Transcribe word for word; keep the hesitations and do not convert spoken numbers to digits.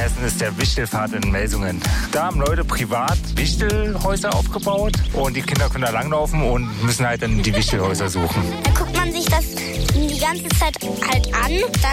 Hessen ist der Wichtelpfad in Melsungen. Da haben Leute privat Wichtelhäuser aufgebaut und die Kinder können da langlaufen und müssen halt dann die Wichtelhäuser suchen. Da guckt man sich das die ganze Zeit halt an.